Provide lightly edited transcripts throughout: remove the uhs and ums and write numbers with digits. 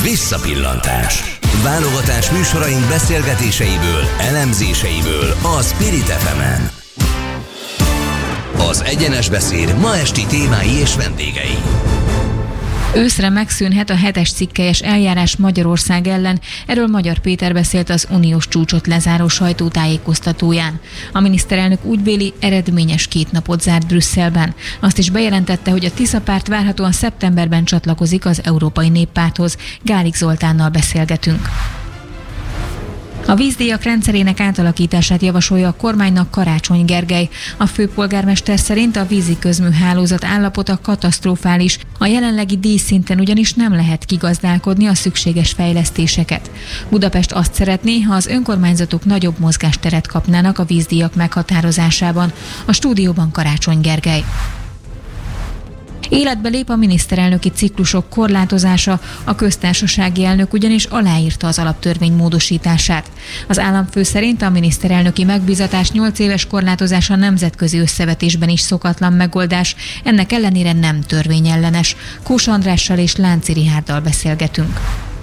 Visszapillantás. Válogatás műsoraink beszélgetéseiből, elemzéseiből a Spirit FM-en. Az egyenes beszéd ma esti témái és vendégei. Őszre megszűnhet a 7-es cikkelyes eljárás Magyarország ellen, erről Magyar Péter beszélt az uniós csúcsot lezáró sajtótájékoztatóján. A miniszterelnök úgy véli, eredményes 2 napot zárt Brüsszelben. Azt is bejelentette, hogy a Tisza párt várhatóan szeptemberben csatlakozik az Európai Néppárthoz. Gálik Zoltánnal beszélgetünk. A vízdíjak rendszerének átalakítását javasolja a kormánynak Karácsony Gergely. A főpolgármester szerint a vízi közműhálózat állapota katasztrofális. A jelenlegi díjszinten ugyanis nem lehet kigazdálkodni a szükséges fejlesztéseket. Budapest azt szeretné, ha az önkormányzatok nagyobb mozgásteret kapnának a vízdíjak meghatározásában. A stúdióban Karácsony Gergely. Életbe lép a miniszterelnöki ciklusok korlátozása, a köztársasági elnök ugyanis aláírta az alaptörvény módosítását. Az államfő szerint a miniszterelnöki megbízatás 8 éves korlátozása nemzetközi összevetésben is szokatlan megoldás, ennek ellenére nem törvényellenes. Kós Andrással és Lánci Richárddal beszélgetünk.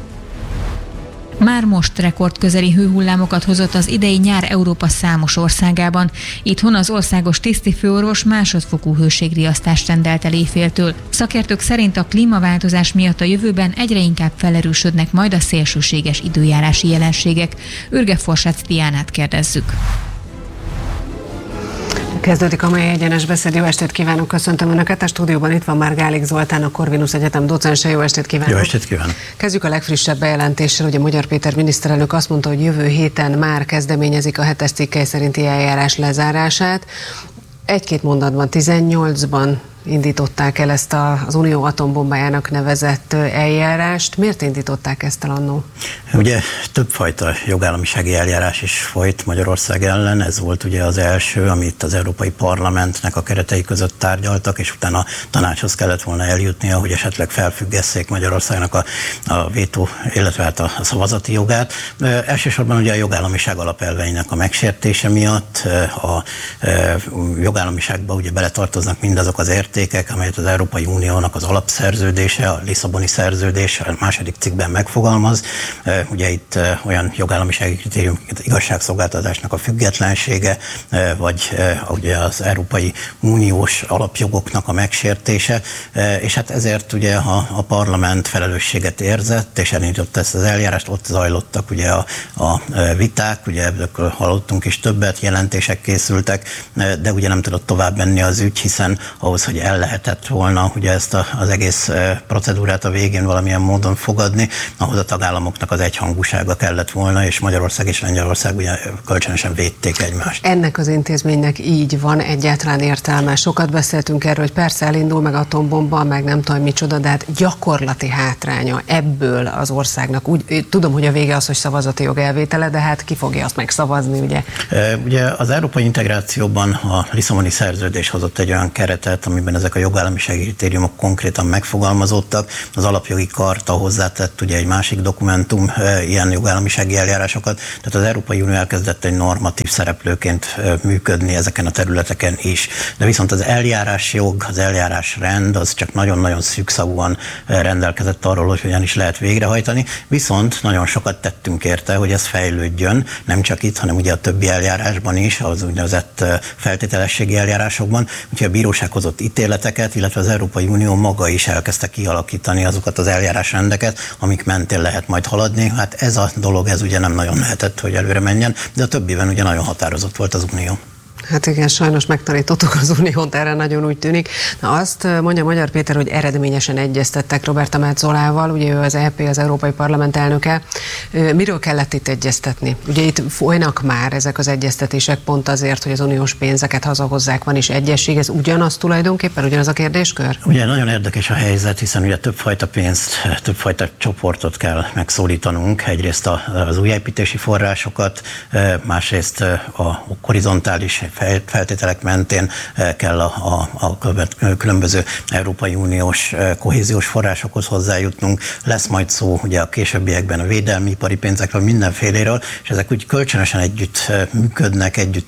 Már most rekordközeli hőhullámokat hozott az idei nyár Európa számos országában. Itthon az országos tisztifőorvos másodfokú hőségriasztást rendelt el éjféltől. Szakértők szerint a klímaváltozás miatt a jövőben egyre inkább felerősödnek majd a szélsőséges időjárási jelenségek. Ürge Forsác Diánát kérdezzük. Kezdődik a mai egyenes beszéd. Jó estét kívánok, köszöntöm Önöket. A stúdióban itt van már Gálik Zoltán, a Corvinus Egyetem docense. Jó estét kívánok. Jó estét kívánok. Kezdjük a legfrissebb bejelentéssel. Ugye Magyar Péter miniszterelnök azt mondta, hogy jövő héten már kezdeményezik a 7-es cikkely szerinti eljárás lezárását. 1-2 mondatban, 18-ban indították el ezt az Unió atombombájának nevezett eljárást. Miért indították ezt el annó? Ugye többfajta jogállamisági eljárás is folyt Magyarország ellen. Ez volt ugye az első, amit az Európai Parlamentnek a keretei között tárgyaltak, és utána a tanácshoz kellett volna eljutnia, hogy esetleg felfüggesszék Magyarországnak a vétó, illetve hát a szavazati jogát. Elsősorban ugye a jogállamiság alapelveinek a megsértése miatt. A jogállamiságba ugye beletartoznak mindazok az értékek, amelyet az Európai Uniónak az alapszerződése, a Lisszaboni szerződés a második cikkben megfogalmaz. Ugye itt olyan jogállamisági kritérium, mint az igazságszolgáltatásnak a függetlensége, vagy ugye az Európai Uniós alapjogoknak a megsértése, és hát ezért ugye a parlament felelősséget érzett, és elindította ezt az eljárást, ott zajlottak ugye a viták, ugye ebből hallottunk is többet, jelentések készültek, de ugye nem tudott tovább menni az ügy, hiszen ahhoz, hogy el lehetett volna ugye ezt az egész procedúrát a végén valamilyen módon fogadni, ahhoz a tagállamoknak az egyhangúsága kellett volna, és Magyarország és Lengyelország ugye kölcsönösen védték egymást. Ennek az intézménynek így van egyáltalán értelme. Sokat beszéltünk erről, hogy persze elindul meg atombomba, meg nem tudom micsoda, de hát gyakorlati hátránya ebből az országnak. Úgy, tudom, hogy a vége az, hogy szavazati jog elvétele, de hát ki fogja azt megszavazni, ugye? Ugye az európai integrációban a Lisszaboni szerződés hozott egy olyan keretet, amiben ezek a jogállamisági kritériumok konkrétan megfogalmazódtak. Az alapjogi karta hozzátett ugye egy másik dokumentum ilyen jogállamisági eljárásokat, tehát az Európai Unió elkezdett egy normatív szereplőként működni ezeken a területeken is. De viszont az eljárásjog, az eljárásrend az csak nagyon-nagyon szűkszavúan rendelkezett arról, hogy hogyan is lehet végrehajtani, viszont nagyon sokat tettünk érte, hogy ez fejlődjön, nem csak itt, hanem ugye a többi eljárásban is, az úgynevezett feltételességi eljárásokban, úgyhogy a bíróság hozott ítéleteket, illetve az Európai Unió maga is elkezdte kialakítani azokat az eljárásrendeket, amik mentén lehet majd haladni. Hát ez a dolog, ez ugye nem nagyon lehetett, hogy előre menjen, de a többiben ugye nagyon határozott volt az Unió. Hát igen, sajnos megtanítottuk az Uniót, erre nagyon úgy tűnik. Na azt mondja Magyar Péter, hogy eredményesen egyeztettek Roberta Metzolával, ugye ő az EP, az Európai Parlament elnöke. Miről kellett itt egyeztetni? Ugye itt folynak már ezek az egyeztetések pont azért, hogy az uniós pénzeket hazahozzák, van is egyesség, ez ugyanaz tulajdonképpen, ugyanaz a kérdéskör? Ugye nagyon érdekes a helyzet, hiszen ugye többfajta pénzt, többfajta csoportot kell megszólítanunk. Egyrészt az újjáépítési forrásokat, másrészt a horizontális feltételek mentén kell a különböző Európai Uniós kohéziós forrásokhoz hozzájutnunk. Lesz majd szó ugye a későbbiekben a védelmi ipari pénzekről, mindenféléről, és ezek úgy kölcsönösen együtt működnek, együtt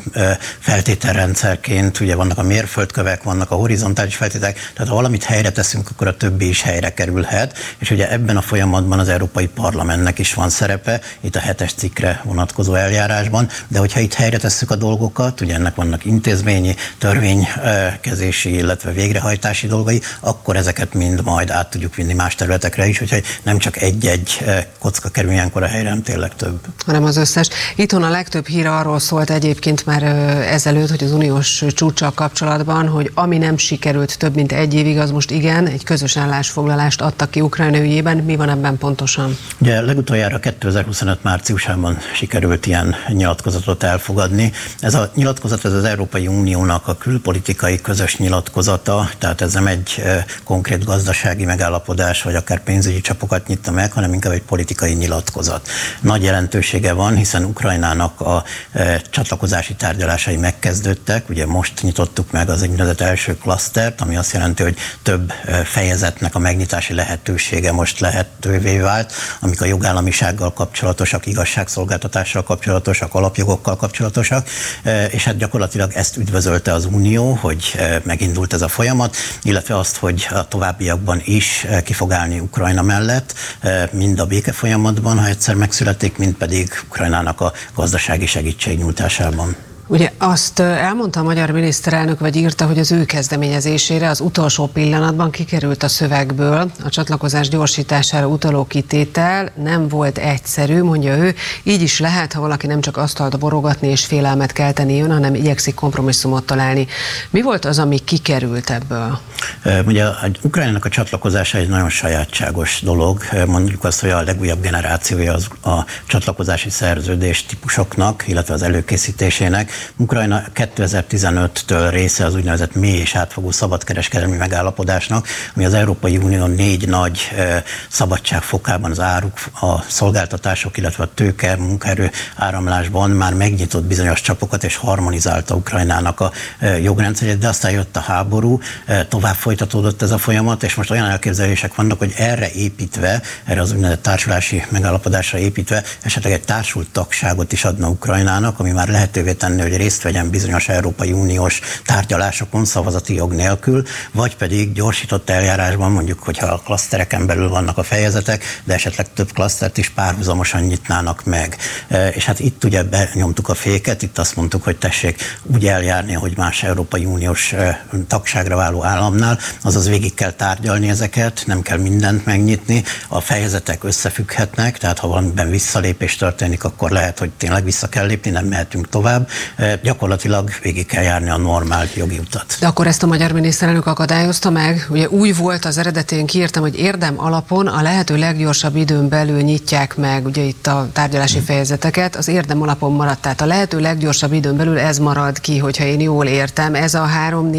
feltételrendszerként, ugye vannak a mérföldkövek, vannak a horizontális feltételek, tehát ha valamit helyre teszünk, akkor a többi is helyre kerülhet, és ugye ebben a folyamatban az Európai Parlamentnek is van szerepe, itt a 7-es cikkre vonatkozó eljárásban, de hogyha itt helyre tesszük a dolgokat, ugye ennek vannak intézményi, törvénykezési, illetve végrehajtási dolgai, akkor ezeket mind majd át tudjuk vinni más területekre is, úgyhogy nem csak egy-egy kocka kerül ilyenkor a helyre, hanem tényleg több. Hanem az összes. Itthon a legtöbb hír arról szólt egyébként már ezelőtt, hogy az uniós csúccsal kapcsolatban, hogy ami nem sikerült több mint egy évig, az most igen, egy közös állásfoglalást adtak ki Ukrajna ügyében. Mi van ebben pontosan? Ugye legutoljára 2025 márciusában sikerült ilyen nyilatkozatot elfogadni. Ez a nyilatkozat, ez az Európai Uniónak a külpolitikai közös nyilatkozata, tehát ez nem egy konkrét gazdasági megállapodás, vagy akár pénzügyi csapokat nyitna meg, hanem inkább egy politikai nyilatkozat. Nagy jelentősége van, hiszen Ukrajnának a csatlakozási tárgyalásai megkezdődtek, ugye most nyitottuk meg az úgynevezett első klasztert, ami azt jelenti, hogy több fejezetnek a megnyitási lehetősége most lehetővé vált, amik a jogállamisággal kapcsolatosak, igazságszolgáltatással kapcsolatosak, alapjogokkal kapcsolatosak, és hát gyakorlatilag ezt üdvözölte az Unió, hogy megindult ez a folyamat, illetve azt, hogy a továbbiakban is ki fog állni Ukrajna mellett, mind a béke folyamatban, ha egyszer megszületik, mind pedig Ukrajnának a gazdasági segítségnyújtásában. Ugye azt elmondta a magyar miniszterelnök, vagy írta, hogy az ő kezdeményezésére az utolsó pillanatban kikerült a szövegből a csatlakozás gyorsítására utaló kitétel, nem volt egyszerű, mondja ő, így is lehet, ha valaki nem csak asztalt borogatni és félelmet kelteni jön, hanem igyekszik kompromisszumot találni. Mi volt az, ami kikerült ebből? Ugye Ukrajnának a csatlakozása egy nagyon sajátságos dolog, mondjuk azt, hogy a legújabb generációja az a csatlakozási szerződés típusoknak, illetve az előkészítésének. Ukrajna 2015-től része az úgynevezett mély és átfogó szabadkereskedelmi megállapodásnak, ami az Európai Unió 4 nagy szabadságfokában, az áruk, a szolgáltatások, illetve a tőke, munkaerő áramlásban már megnyitott bizonyos csapokat és harmonizálta Ukrajnának a jogrendszerét, de aztán jött a háború, tovább folytatódott ez a folyamat, és most olyan elképzelések vannak, hogy erre építve, erre az úgynevezett társulási megállapodásra építve esetleg egy társult tagságot is adna Ukrajnának, ami már lehetővé tenni, hogy részt vegyen bizonyos Európai Uniós tárgyalásokon szavazati jog nélkül, vagy pedig gyorsított eljárásban, mondjuk, hogyha a klasztereken belül vannak a fejezetek, de esetleg több klasztert is párhuzamosan nyitnának meg. És hát itt ugye benyomtuk a féket, itt azt mondtuk, hogy tessék úgy eljárni, hogy más Európai Uniós tagságra váló államnál, azaz végig kell tárgyalni ezeket, nem kell mindent megnyitni, a fejezetek összefügghetnek, tehát ha valamiben visszalépés történik, akkor lehet, hogy tényleg vissza kell lépni, nem mehetünk tovább. Gyakorlatilag végig kell járni a normál jogi utat. De akkor ezt a magyar miniszterelnök akadályozta meg? Ugye úgy volt az eredetén, kiírtam, hogy érdem alapon a lehető leggyorsabb időn belül nyitják meg ugye itt a tárgyalási fejezeteket, az érdem alapon maradt, tehát a lehető leggyorsabb időn belül ez marad ki, hogyha én jól értem. Ez a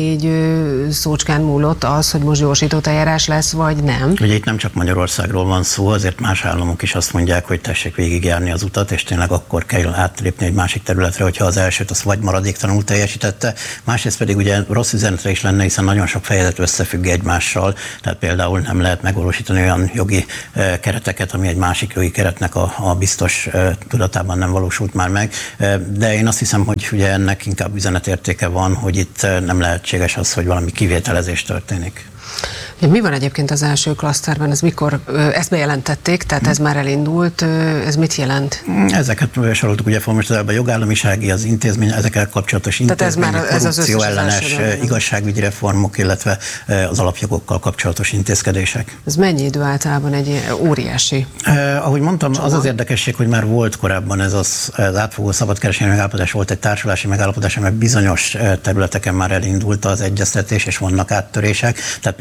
3-4 szócskán múlott az, hogy most gyorsított eljárás lesz, vagy nem? Ugye itt nem csak Magyarországról van szó, azért más államok is azt mondják, hogy tessék végigjárni az utat, és tényleg akkor kell átlépni egy másik területre, hogyha az elsőt az vagy maradéktalanul teljesítette, másrészt pedig ugye rossz üzenetre is lenne, hiszen nagyon sok fejezet összefügg egymással, tehát például nem lehet megvalósítani olyan jogi kereteket, ami egy másik jogi keretnek a biztos tudatában nem valósult már meg, de én azt hiszem, hogy ugye ennek inkább üzenetértéke van, hogy itt nem lehetséges az, hogy valami kivételezés történik. Mi van egyébként az első klaszterben? Ez mikor, ezt bejelentették, tehát ez már elindult, ez mit jelent? Ezeket soroltuk ugye most a jogállamisági, az intézmény, ezekkel kapcsolatos intézmények, korrupció ellenes igazságügyi reformok, illetve az alapjogokkal kapcsolatos intézkedések. Ez mennyi idő általában egy óriási? Ahogy mondtam, csomag? Az érdekesség, hogy már volt korábban ez az átfogó szabadkereskedelmi megállapodás, volt egy társulási megállapodás, mert bizonyos területeken már elindult az egyeztetés, és vannak áttörések, tehát például később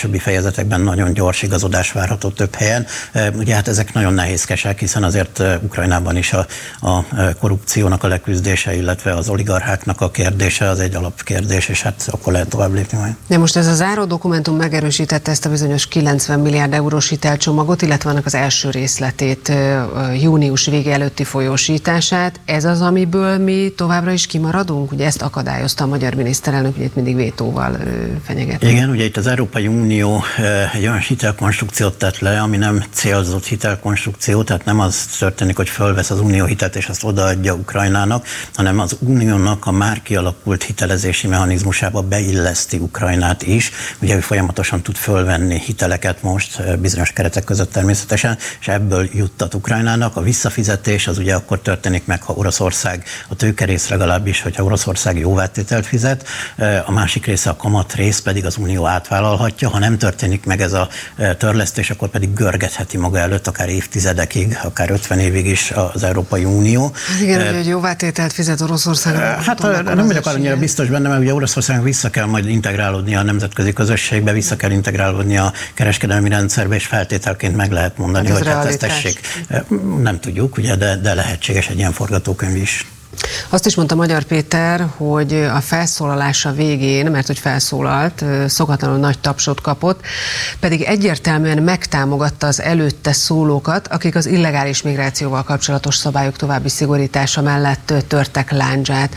későbbi fejezetekben nagyon gyors igazodás várható több helyen. Ugye hát ezek nagyon nehézkesek, hiszen azért Ukrajnában is a korrupciónak a leküzdése, illetve az oligarcháknak a kérdése az egy alapkérdés, és hát akkor lehet tovább lépni majd. De most ez a záró dokumentum megerősítette ezt a bizonyos 90 milliárd eurós hitelcsomagot, illetve annak az első részletét, június vége előtti folyósítását. Ez az, amiből mi továbbra is kimaradunk? Ugye ezt akadályozta a magyar miniszterelnök, ugye itt mindig vétóval fenyeget. Igen, ugye itt az Európai Unió egy olyan hitelkonstrukciót tett le, ami nem célzott hitelkonstrukció, tehát nem az történik, hogy fölvesz az unió hitelt és azt odaadja Ukrajnának, hanem az uniónak a már kialakult hitelezési mechanizmusába beilleszti Ukrajnát is. Ugye ő folyamatosan tud fölvenni hiteleket most, bizonyos keretek között természetesen, és ebből juttat Ukrajnának. A visszafizetés az ugye akkor történik meg, ha Oroszország, a tőkerész legalábbis, hogyha Oroszország jóvátételt fizet, a másik része, a kamat rész pedig az unió átvállalhatja. Ha nem történik meg ez a törlesztés, akkor pedig görgetheti maga előtt akár évtizedekig, akár 50 évig is az Európai Unió. Igen, hogy jóvátételt fizet Oroszországra. Hát nem vagyok annyira biztos benne, mert ugye Oroszországnak vissza kell majd integrálódni a nemzetközi közösségbe, vissza kell integrálódni a kereskedelmi rendszerbe, és feltételként meg lehet mondani, hogy hát ezt tessék. Nem tudjuk, ugye, de lehetséges egy ilyen forgatókönyv is. Azt is mondta Magyar Péter, hogy a felszólalása végén, mert hogy felszólalt, szokatlanul nagy tapsot kapott, pedig egyértelműen megtámogatta az előtte szólókat, akik az illegális migrációval kapcsolatos szabályok további szigorítása mellett törtek lándzsát.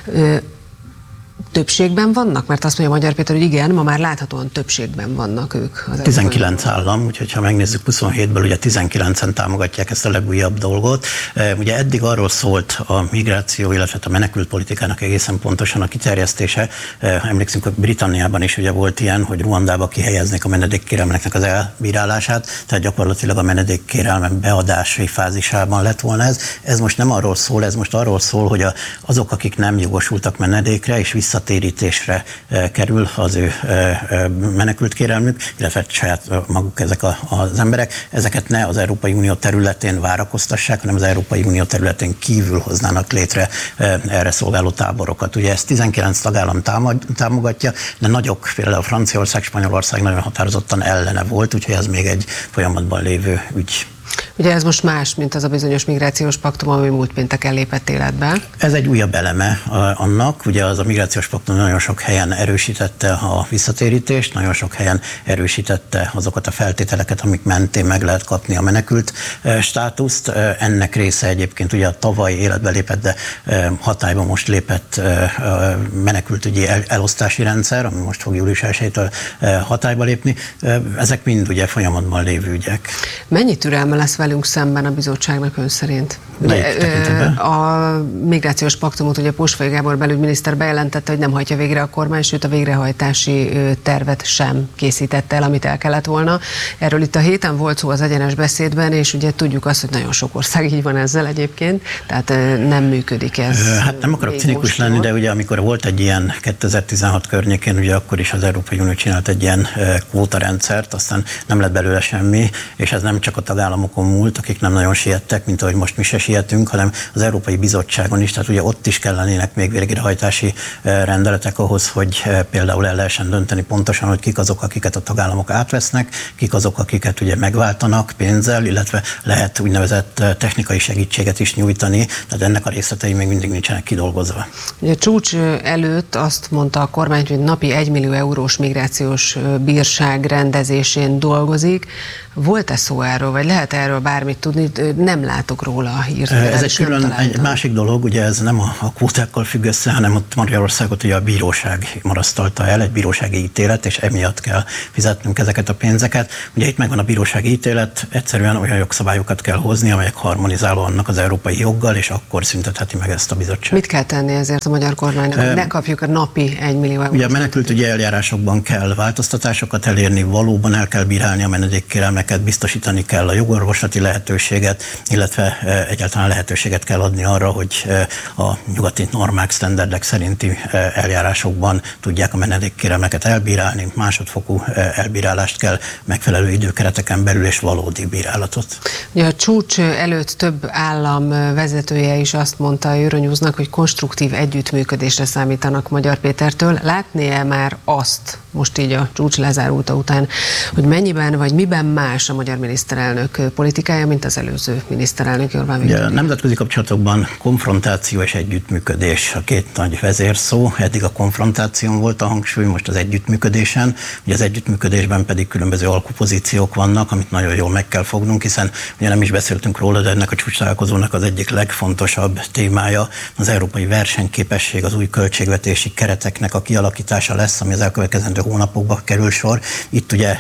Többségben vannak? Mert azt mondja Magyar Péter, hogy igen, ma már láthatóan többségben vannak ők. 19 állam, úgyhogy ha megnézzük 27-ből, ugye 19-en támogatják ezt a legújabb dolgot. Ugye eddig arról szólt a migráció, illetve a menekült politikának egészen pontosan a kiterjesztése. Emlékszünk, hogy Britanniában is ugye volt ilyen, hogy Ruandába kihelyeznék a menedékkérelmeknek az elbírálását, tehát gyakorlatilag a menedékkérelmek beadási fázisában lett volna ez. Ez most nem arról szól, ez most arról szól, hogy azok, akik nem jogosultak menedékre és visszatérítésre kerül az ő menekült kérelmük, illetve saját maguk ezek az emberek, ezeket ne az Európai Unió területén várakoztassák, hanem az Európai Unió területén kívül hoznának létre erre szolgáló táborokat. Ugye ezt 19 tagállam támogatja, de nagyok, például Franciaország, Spanyolország nagyon határozottan ellene volt, úgyhogy ez még egy folyamatban lévő ügy. Ugye ez most más, mint az a bizonyos migrációs paktum, ami múlt pénteken lépett életbe. Ez egy újabb eleme annak, ugye az a migrációs paktum nagyon sok helyen erősítette a visszatérítést, nagyon sok helyen erősítette azokat a feltételeket, amik mentén meg lehet kapni a menekült státuszt. Ennek része egyébként ugye a tavaly életbe lépett, de hatályba most lépett menekültügyi elosztási rendszer, ami most fog július 1-től hatályba lépni. Ezek mind ugye folyamatban lévő ügyek. Mennyi türelme lesz velünk szemben a bizottságnak ön szerint? A migrációs paktumot ugye Posfai Gábor belügyminiszter bejelentette, hogy nem hajtja végre a kormány, sőt a végrehajtási tervet sem készítette el, amit el kellett volna. Erről itt a héten volt szó az Egyenes Beszédben, és ugye tudjuk azt, hogy nagyon sok ország így van ezzel egyébként, tehát nem működik ez. Hát nem akarok cinikus lenni, de ugye amikor volt egy ilyen 2016 környékén, ugye akkor is az Európai Unió csinált egy ilyen kvótarendszert, aztán nem lett belőle semmi, és ez nem csak a tagállamokon múlt, akik nem nagyon siettek, mint ahogy most mi se sietünk, hanem az Európai Bizottságon is, tehát ugye ott is kellenének még végrehajtási rendeletek ahhoz, hogy például el lehessen dönteni pontosan, hogy kik azok, akiket a tagállamok átvesznek, kik azok, akiket ugye megváltanak pénzzel, illetve lehet úgynevezett technikai segítséget is nyújtani, tehát ennek a részletei még mindig nincsenek kidolgozva. Ugye csúcs előtt azt mondta a kormány, hogy napi 1 millió eurós migrációs bírság rendezésén dolgozik. Volt-e szó erről, vagy lehet erről bármit tudni? Nem látok róla a hírt. Ez egy másik dolog, ugye ez nem a kvótákkal függ össze, hanem ott Magyarországot ugye a bíróság marasztalta el, egy bírósági ítélet, és emiatt kell fizetnünk ezeket a pénzeket. Ugye itt megvan a bírósági ítélet, egyszerűen olyan jogszabályokat kell hozni, amelyek harmonizáló annak az európai joggal, és akkor szüntetheti meg ezt a bizottság. Mit kell tenni ezért a magyar kormánynak, hogy ne kapjuk a napi 1 millió eurót? Ugye a menekültügyi eljárásokban kell változtatásokat elérni, valóban el kell bírálni a menedékkérelmek jövedelmeket, biztosítani kell a jogorvoslati lehetőséget, illetve egyáltalán lehetőséget kell adni arra, hogy a nyugati normák, sztenderdek szerinti eljárásokban tudják a menedékkérelmeket elbírálni, másodfokú elbírálást kell, megfelelő időkereteken belül és valódi bírálatot. Ugye a csúcs előtt több állam vezetője is azt mondta Euronewsnak, hogy konstruktív együttműködésre számítanak Magyar Pétertől. Látné-e már azt, most így a csúcs lezárulta után, hogy mennyiben vagy miben más a magyar miniszterelnök politikája, mint az előző miniszterelnök Orbán Viktor? A nemzetközi kapcsolatokban konfrontáció és együttműködés a két nagy vezérszó. Eddig a konfrontáción volt a hangsúly, most az együttműködésen. Ugye az együttműködésben pedig különböző alkupozíciók vannak, amit nagyon jól meg kell fognunk, hiszen ugye nem is beszéltünk róla, de ennek a csúcstalálkozónak az egyik legfontosabb témája az európai versenyképesség, az új költségvetési kereteknek a kialakítása lesz, ami az elkövetkezendő hónapokban kerül sor. Itt ugye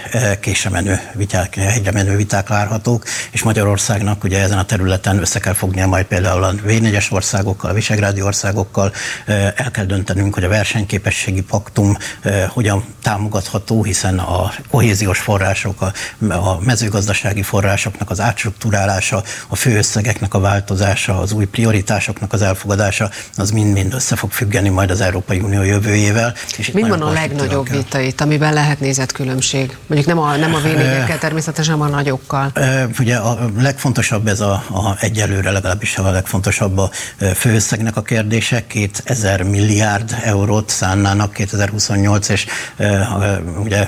hegyre menő viták várhatók, és Magyarországnak ugye ezen a területen össze kell fognia majd például a V4-es országokkal, a visegrádi országokkal, el kell döntenünk, hogy a versenyképességi paktum hogyan támogatható, hiszen a kohéziós források, a mezőgazdasági forrásoknak az átstruktúrálása, a főösszegeknek a változása, az új prioritásoknak az elfogadása, az mind-mind össze fog függeni majd az Európai Unió jövőjével. Mi van a legnagyobb vitait, amiben lehet nézetkülönbség? Mondjuk nem a V4-ekkel természetesen, hanem a nagyokkal. Ugye a legfontosabb ez egyelőre legalábbis a legfontosabb a főösszegnek a kérdése. 2000 milliárd eurót szánnának 2028 és ugye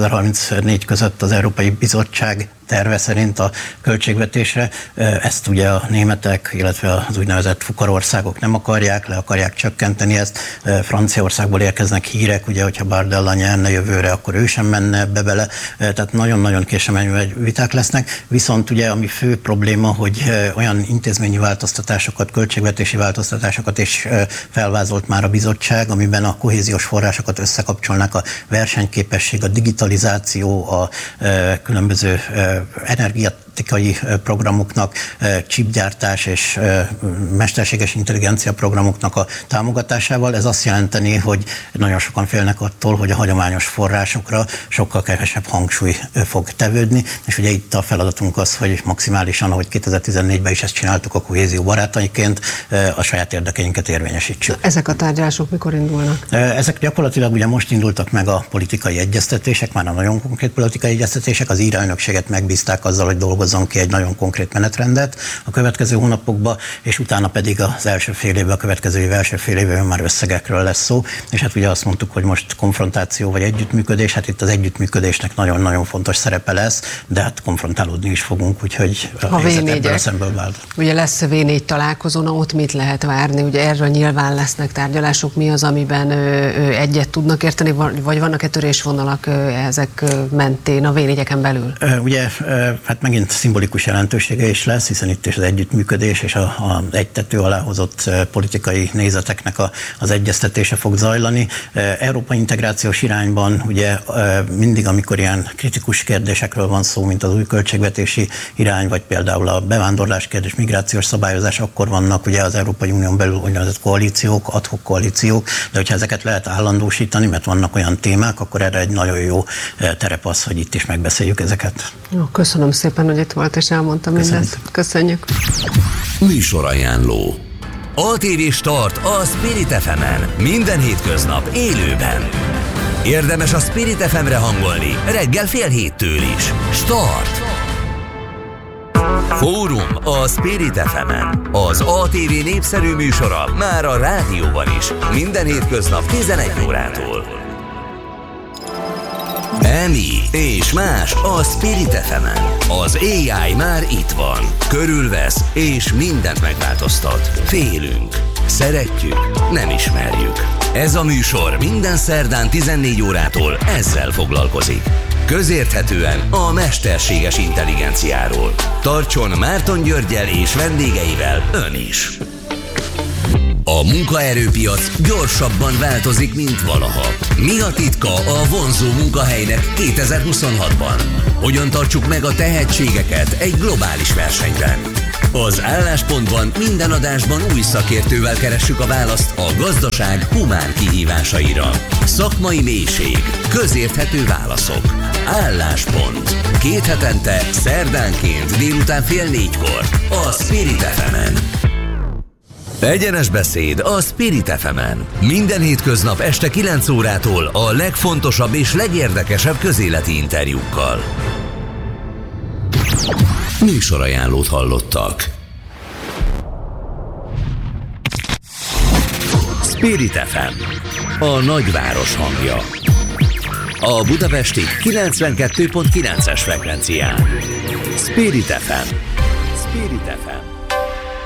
2034 között az Európai Bizottság terve szerint a költségvetésre. Ezt ugye a németek, illetve az úgynevezett fukarországok nem akarják, le akarják csökkenteni ezt. Franciaországból érkeznek hírek, ugye, hogyha Bardella nyerne jövőre, akkor ő sem menne ebbe bele. Tehát nagyon-nagyon késemenő viták lesznek. Viszont ugye ami fő probléma, hogy olyan intézményi változtatásokat, költségvetési változtatásokat is felvázolt már a bizottság, amiben a kohéziós forrásokat összekapcsolnak a versenyképesség, a digitalizáció, a különböző energetikai programoknak, chipgyártás és mesterséges intelligencia programoknak a támogatásával. Ez azt jelenteni, hogy nagyon sokan félnek attól, hogy a hagyományos forrásokra sokkal kevesebb hangsúly fog tevődni, és ugye itt a feladatunk az, hogy maximálisan, ahogy 2014-ben is ezt csináltuk a kohézió barátaiként, a saját érdekeinket érvényesítsük. Ezek a tárgyalások mikor indulnak? Ezek gyakorlatilag ugye most indultak meg a politikai egyeztetések, már a nagyon konkrét politikai egyeztetések, az ír elnökséget megbízták azzal, hogy dolgozzon ki egy nagyon konkrét menetrendet a következő hónapokban, és utána pedig az első fél évben, a következő év első fél évben már összegekről lesz szó, és hát ugye azt mondtuk, hogy most konfrontáció vagy együttműködés, hát itt az együttműködésnek nagyon-nagyon fontos szerepe lesz, de hát konfrontálódni is fogunk, úgyhogy a helyzet ebből szemből vált. Ugye lesz V4 találkozón, ott mit lehet várni? Ugye erről nyilván lesznek tárgyalások, mi az, amiben egyet tudnak érteni, vagy vannak-e törésvonalak ezek mentén a V4-eken belül? Ugye hát megint szimbolikus jelentősége is lesz, hiszen itt is az együttműködés és az egy tető alá hozott politikai nézeteknek az egyeztetése fog zajlani. Európai integrációs irányban ugye mindig, amikor ilyen kritikus kérdésekről van szó, mint az új költségvetési irány, vagy például a bevándorlás kérdés, migrációs szabályozás, akkor vannak ugye az Európai Unión belül úgynevezett koalíciók, ad hoc koalíciók, de hogyha ezeket lehet állandósítani, mert vannak olyan témák, akkor erre egy nagyon jó terep az, hogy itt is megbeszéljük ezeket. Jó, köszönöm szépen, hogy itt volt és elmondtam mindezt. Köszönjük. Műsorajánló. ATV Start a Spirit FM-en. Minden hétköznap élőben. Érdemes a Spirit FM-re hangolni reggel 6:30 is. Start! Fórum a Spirit FM-en. Az ATV népszerű műsora már a rádióban is. Minden hétköznap 11 órától. Emi és más a Spirit FM-en. Az AI már itt van. Körülvesz és mindent megváltoztat. Félünk. Szeretjük, nem ismerjük. Ez a műsor minden szerdán 14 órától ezzel foglalkozik. Közérthetően a mesterséges intelligenciáról. Tartson Márton Györggyel és vendégeivel ön is. A munkaerőpiac gyorsabban változik, mint valaha. Mi a titka a vonzó munkahelynek 2026-ban? Hogyan tartsuk meg a tehetségeket egy globális versenyben? Az Álláspontban minden adásban új szakértővel keressük a választ a gazdaság humán kihívásaira. Szakmai mélység, közérthető válaszok. Álláspont. 2 hetente, szerdánként délután 3:30 a Spirit FM-en. Egyenes beszéd a Spirit FM-en. Minden hétköznap este 9 órától a legfontosabb és legérdekesebb közéleti interjúkkal. Műsorajánlót hallottak. Spirit FM, a nagyváros hangja. A budapesti 92.9-es frekvencián. Spirit FM. Spirit FM.